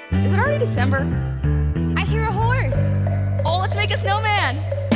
Is it already December? I hear a horse. Oh, let's make a snowman!